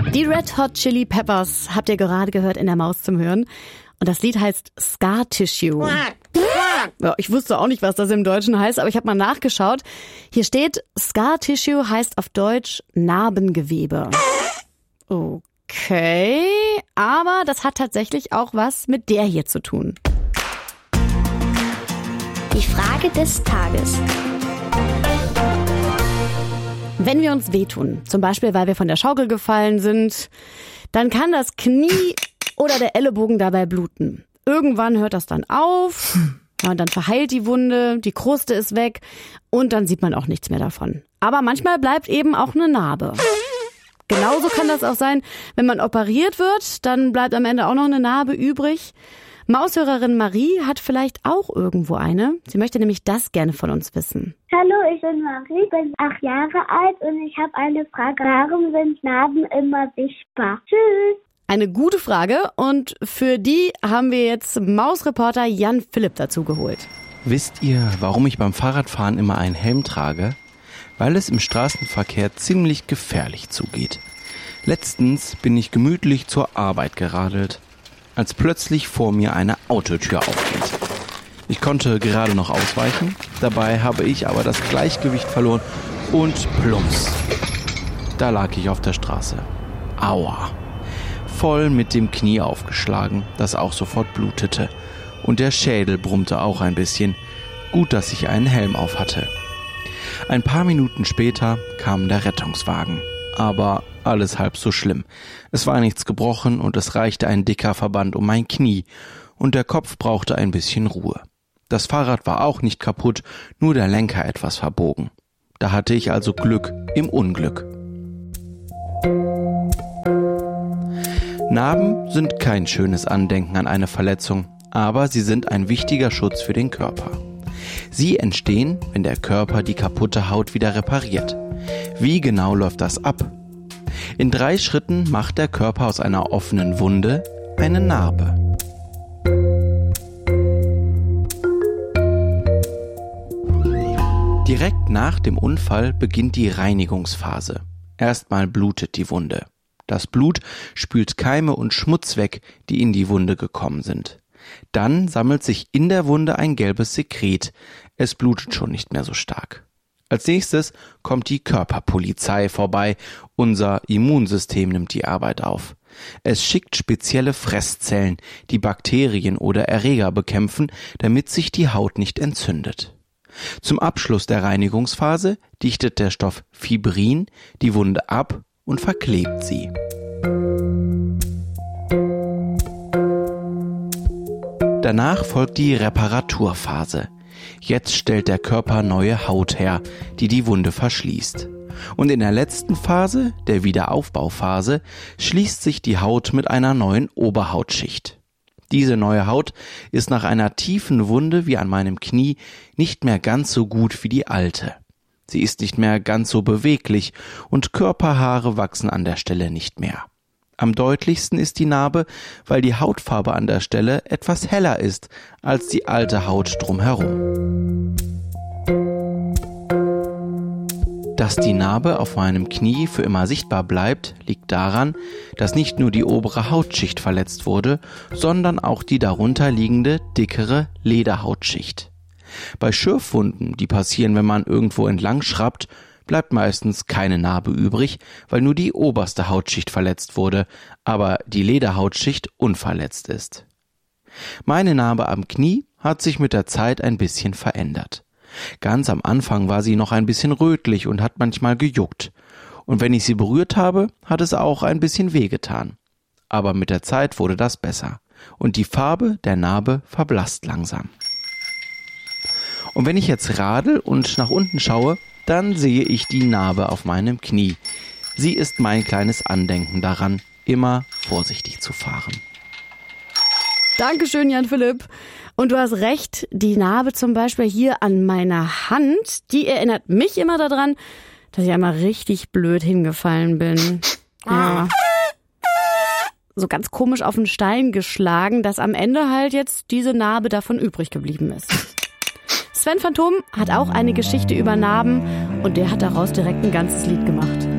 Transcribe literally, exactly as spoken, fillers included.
Die Red Hot Chili Peppers habt ihr gerade gehört in der Maus zum Hören. Und das Lied heißt Scar Tissue. Ja, ich wusste auch nicht, was das im Deutschen heißt, aber ich habe mal nachgeschaut. Hier steht, Scar Tissue heißt auf Deutsch Narbengewebe. Okay, aber das hat tatsächlich auch was mit der hier zu tun. Die Frage des Tages. Wenn wir uns wehtun, zum Beispiel weil wir von der Schaukel gefallen sind, dann kann das Knie oder der Ellenbogen dabei bluten. Irgendwann hört das dann auf, ja, und dann verheilt die Wunde, die Kruste ist weg und dann sieht man auch nichts mehr davon. Aber manchmal bleibt eben auch eine Narbe. Genauso kann das auch sein, wenn man operiert wird, dann bleibt am Ende auch noch eine Narbe übrig. Maushörerin Marie hat vielleicht auch irgendwo eine. Sie möchte nämlich das gerne von uns wissen. Hallo, ich bin Marie, bin acht Jahre alt und ich habe eine Frage. Warum sind Narben immer sichtbar? Tschüss. Eine gute Frage und für die haben wir jetzt Mausreporter Jan Philipp dazu geholt. Wisst ihr, warum ich beim Fahrradfahren immer einen Helm trage? Weil es im Straßenverkehr ziemlich gefährlich zugeht. Letztens bin ich gemütlich zur Arbeit geradelt, als plötzlich vor mir eine Autotür aufgeht. Ich konnte gerade noch ausweichen, dabei habe ich aber das Gleichgewicht verloren und plumps. Da lag ich auf der Straße. Aua. Voll mit dem Knie aufgeschlagen, das auch sofort blutete. Und der Schädel brummte auch ein bisschen. Gut, dass ich einen Helm auf hatte. Ein paar Minuten später kam der Rettungswagen. Aber alles halb so schlimm. Es war nichts gebrochen und es reichte ein dicker Verband um mein Knie. Und der Kopf brauchte ein bisschen Ruhe. Das Fahrrad war auch nicht kaputt, nur der Lenker etwas verbogen. Da hatte ich also Glück im Unglück. Narben sind kein schönes Andenken an eine Verletzung, aber sie sind ein wichtiger Schutz für den Körper. Sie entstehen, wenn der Körper die kaputte Haut wieder repariert. Wie genau läuft das ab? In drei Schritten macht der Körper aus einer offenen Wunde eine Narbe. Direkt nach dem Unfall beginnt die Reinigungsphase. Erstmal blutet die Wunde. Das Blut spült Keime und Schmutz weg, die in die Wunde gekommen sind. Dann sammelt sich in der Wunde ein gelbes Sekret. Es blutet schon nicht mehr so stark. Als nächstes kommt die Körperpolizei vorbei. Unser Immunsystem nimmt die Arbeit auf. Es schickt spezielle Fresszellen, die Bakterien oder Erreger bekämpfen, damit sich die Haut nicht entzündet. Zum Abschluss der Reinigungsphase dichtet der Stoff Fibrin die Wunde ab und verklebt sie. Danach folgt die Reparaturphase. Jetzt stellt der Körper neue Haut her, die die Wunde verschließt. Und in der letzten Phase, der Wiederaufbauphase, schließt sich die Haut mit einer neuen Oberhautschicht. Diese neue Haut ist nach einer tiefen Wunde wie an meinem Knie nicht mehr ganz so gut wie die alte. Sie ist nicht mehr ganz so beweglich und Körperhaare wachsen an der Stelle nicht mehr. Am deutlichsten ist die Narbe, weil die Hautfarbe an der Stelle etwas heller ist als die alte Haut drumherum. Dass die Narbe auf meinem Knie für immer sichtbar bleibt, liegt daran, dass nicht nur die obere Hautschicht verletzt wurde, sondern auch die darunter liegende, dickere Lederhautschicht. Bei Schürfwunden, die passieren, wenn man irgendwo entlang schrappt, bleibt meistens keine Narbe übrig, weil nur die oberste Hautschicht verletzt wurde, aber die Lederhautschicht unverletzt ist. Meine Narbe am Knie hat sich mit der Zeit ein bisschen verändert. Ganz am Anfang war sie noch ein bisschen rötlich und hat manchmal gejuckt. Und wenn ich sie berührt habe, hat es auch ein bisschen wehgetan. Aber mit der Zeit wurde das besser. Und die Farbe der Narbe verblasst langsam. Und wenn ich jetzt radel und nach unten schaue, dann sehe ich die Narbe auf meinem Knie. Sie ist mein kleines Andenken daran, immer vorsichtig zu fahren. Dankeschön, Jan Philipp. Und du hast recht, die Narbe zum Beispiel hier an meiner Hand, die erinnert mich immer daran, dass ich einmal richtig blöd hingefallen bin. Ja. So ganz komisch auf den Stein geschlagen, dass am Ende halt jetzt diese Narbe davon übrig geblieben ist. Sven Phantom hat auch eine Geschichte über Narben und der hat daraus direkt ein ganzes Lied gemacht.